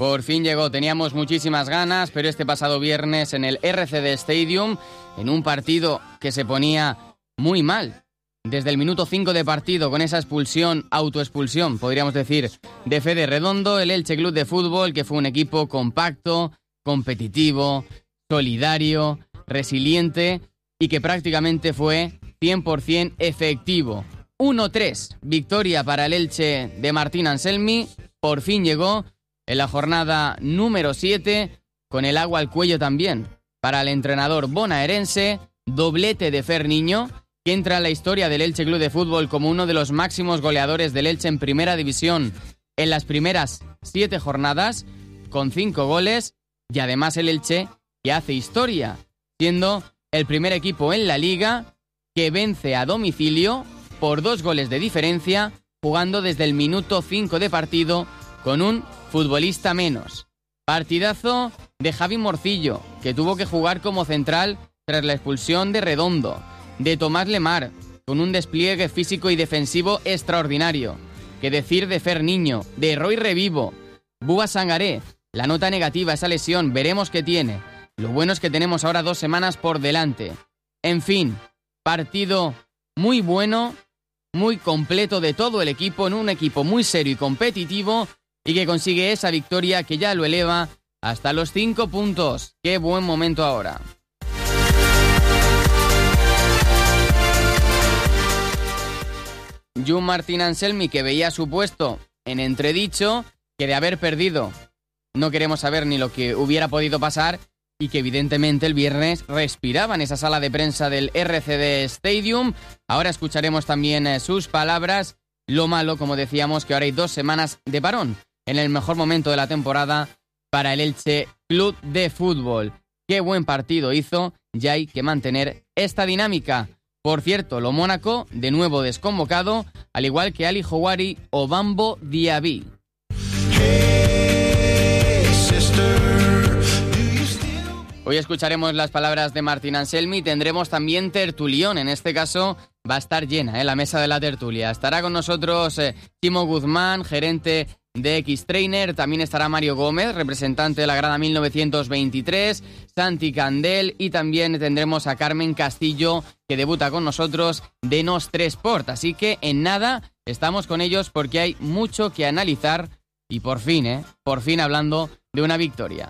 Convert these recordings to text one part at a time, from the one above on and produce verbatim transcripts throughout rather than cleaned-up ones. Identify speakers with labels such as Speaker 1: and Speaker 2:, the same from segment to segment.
Speaker 1: Por fin llegó, teníamos muchísimas ganas, pero este pasado viernes en el R C D Stadium, en un partido que se ponía muy mal, desde el minuto cinco de partido, con esa expulsión, autoexpulsión, podríamos decir, de Fede Redondo, el Elche Club de Fútbol, que fue un equipo compacto, competitivo, solidario, resiliente y que prácticamente fue cien por ciento efectivo. uno tres, victoria para el Elche de Martín Anselmi, por fin llegó en la jornada número siete, con el agua al cuello también para el entrenador bonaerense, doblete de Fer Niño, que entra en la historia del Elche Club de Fútbol como uno de los máximos goleadores del Elche en primera división en las primeras siete jornadas, con cinco goles, y además el Elche que hace historia, siendo el primer equipo en la Liga que vence a domicilio por dos goles de diferencia, jugando desde el minuto cinco de partido con un futbolista menos. Partidazo de Javi Morcillo, que tuvo que jugar como central tras la expulsión de Redondo, de Tomás Lemar, con un despliegue físico y defensivo extraordinario. Que decir de Fer Niño, de Roy Revivo, Bouba Sangaré, la nota negativa, esa lesión, veremos qué tiene. Lo bueno es que tenemos ahora dos semanas por delante. En fin, partido muy bueno, muy completo de todo el equipo, en un equipo muy serio y competitivo, y que consigue esa victoria que ya lo eleva hasta los cinco puntos. ¡Qué buen momento ahora! Jun Martín Anselmi, que veía su puesto en entredicho, que de haber perdido no queremos saber ni lo que hubiera podido pasar, y que evidentemente el viernes respiraba en esa sala de prensa del R C D Stadium. Ahora escucharemos también eh, sus palabras. Lo malo, como decíamos, que ahora hay dos semanas de parón, en el mejor momento de la temporada para el Elche Club de Fútbol. Qué buen partido hizo, y hay que mantener esta dinámica. Por cierto, lo Mónaco, de nuevo desconvocado, al igual que Ali Houari o Bambo Diaby. Hoy escucharemos las palabras de Martín Anselmi, tendremos también tertulión, en este caso va a estar llena, ¿eh? La mesa de la tertulia. Estará con nosotros eh, Timo Guzmán, gerente de X-Trainer, también estará Mario Gómez, representante de la grada mil novecientos veintitrés, Santi Candel, y también tendremos a Carmen Castillo, que debuta con nosotros de Nostre Sport. Así que en nada estamos con ellos porque hay mucho que analizar y por fin, ¿eh? por fin hablando de una victoria.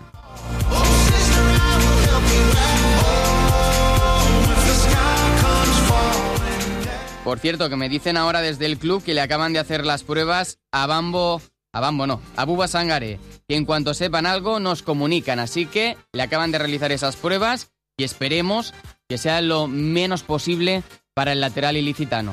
Speaker 1: Por cierto, que me dicen ahora desde el club que le acaban de hacer las pruebas a Bambo, a Bambo no, a Bouba Sangaré, que en cuanto sepan algo nos comunican, así que le acaban de realizar esas pruebas y esperemos que sea lo menos posible para el lateral ilicitano.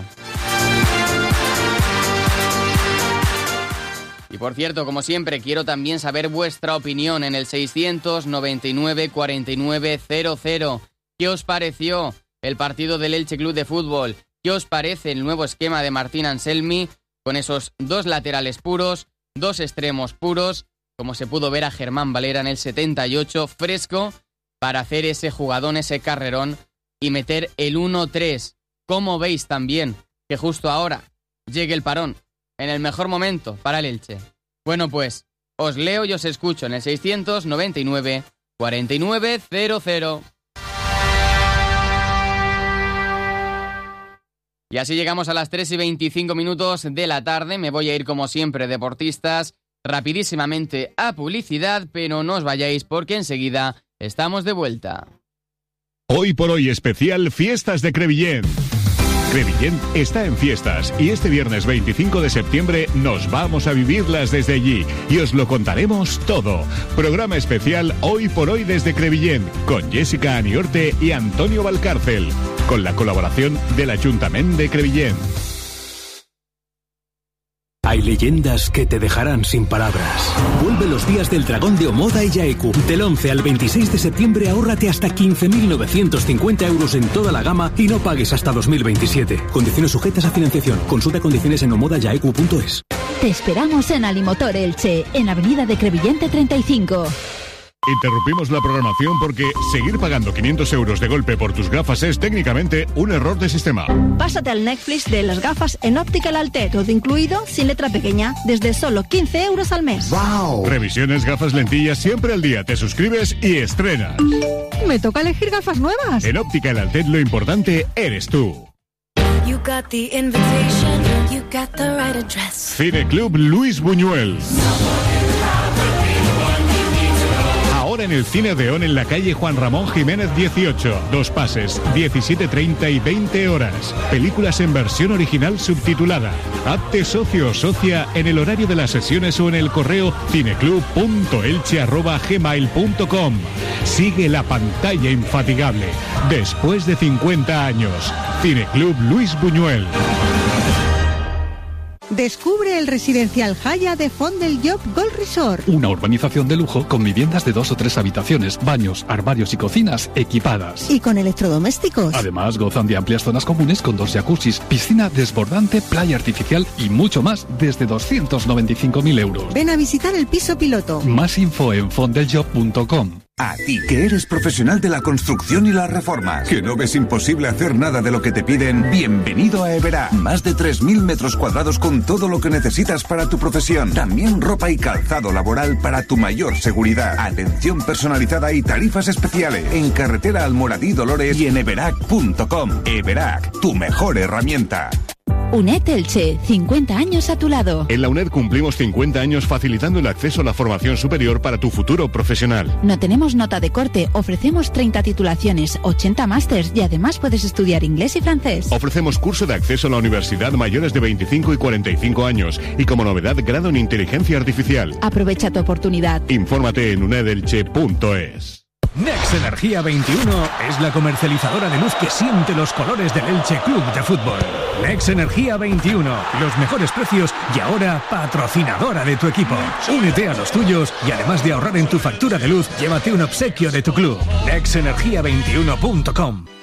Speaker 1: Y por cierto, como siempre, quiero también saber vuestra opinión en el seiscientos noventa y nueve cuarenta y nueve cero cero. ¿Qué os pareció el partido del Elche Club de Fútbol? ¿Qué os parece el nuevo esquema de Martín Anselmi con esos dos laterales puros, dos extremos puros, como se pudo ver a Germán Valera en el setenta y ocho, fresco, para hacer ese jugadón, ese carrerón y meter el uno tres? ¿Cómo veis también que justo ahora llegue el parón, en el mejor momento para el Elche? Bueno, pues os leo y os escucho en el seiscientos noventa y nueve cuarenta y nueve cero cero. Y así llegamos a las tres y veinticinco minutos de la tarde. Me voy a ir, como siempre, deportistas, rapidísimamente a publicidad, pero no os vayáis porque enseguida estamos de vuelta.
Speaker 2: Hoy por hoy especial Fiestas de Crevillent. Crevillent está en fiestas y este viernes veinticinco de septiembre nos vamos a vivirlas desde allí y os lo contaremos todo. Programa especial Hoy por hoy desde Crevillent con Jessica Aniorte y Antonio Valcárcel, con la colaboración del Ayuntamiento de Crevillent.
Speaker 3: Hay leyendas que te dejarán sin palabras. Vuelve los días del Dragón de Omoda y Yaeku. Del once al veintiséis de septiembre ahórrate hasta quince mil novecientos cincuenta euros en toda la gama y no pagues hasta dos mil veintisiete. Condiciones sujetas a financiación. Consulta condiciones en omoda yaeku punto es.
Speaker 4: Te esperamos en Alimotor Elche, en Avenida de Crevillente treinta y cinco.
Speaker 2: Interrumpimos la programación porque seguir pagando quinientos euros de golpe por tus gafas es técnicamente un error de sistema.
Speaker 4: Pásate al Netflix de las gafas en Optical Alte, todo incluido, sin letra pequeña, desde solo quince euros al mes.
Speaker 2: ¡Wow! Revisiones, gafas, lentillas, siempre al día. Te suscribes y estrenas.
Speaker 4: Me toca elegir gafas nuevas.
Speaker 2: En Optical Alte lo importante eres tú.
Speaker 5: You got the invitation, you got the right address.
Speaker 2: Cineclub Luis Buñuel. Ahora en el Cine Odeón en la calle Juan Ramón Jiménez dieciocho. Dos pases, diecisiete treinta y veinte horas. Películas en versión original subtitulada. Hazte socio o socia en el horario de las sesiones o en el correo cineclub punto elche arroba gmail punto com. Sigue la pantalla infatigable. Después de cincuenta años. Cineclub Luis Buñuel.
Speaker 6: Descubre el residencial Haya de Font del Llop Gold Resort.
Speaker 7: Una urbanización de lujo con viviendas de dos o tres habitaciones, baños, armarios y cocinas equipadas.
Speaker 6: Y con electrodomésticos.
Speaker 7: Además, gozan de amplias zonas comunes con dos jacuzzis, piscina desbordante, playa artificial y mucho más desde doscientos noventa y cinco mil euros.
Speaker 6: Ven a visitar el piso piloto.
Speaker 7: Más info en font del llop punto com.
Speaker 8: A ti, que eres profesional de la construcción y las reformas, que no ves imposible hacer nada de lo que te piden, bienvenido a Everá. Más de tres mil metros cuadrados con todo lo que necesitas para tu profesión. También ropa y calzado laboral para tu mayor seguridad. Atención personalizada y tarifas especiales. En carretera Almoradí Dolores y en everac punto com. Everac, tu mejor herramienta.
Speaker 9: UNED Elche, cincuenta años a tu lado.
Speaker 2: En la UNED cumplimos cincuenta años facilitando el acceso a la formación superior para tu futuro profesional.
Speaker 9: No tenemos nota de corte, ofrecemos treinta titulaciones, ochenta másters y además puedes estudiar inglés y francés.
Speaker 2: Ofrecemos curso de acceso a la universidad mayores de veinticinco y cuarenta y cinco años y como novedad grado en inteligencia artificial.
Speaker 9: Aprovecha tu oportunidad.
Speaker 2: Infórmate en unedelche punto es.
Speaker 3: Nex Energía veintiuno es la comercializadora de luz que siente los colores del Elche Club de Fútbol. Nex Energía veintiuno, los mejores precios y ahora patrocinadora de tu equipo. Únete a los tuyos y además de ahorrar en tu factura de luz, llévate un obsequio de tu club. nex energía veintiuno punto com.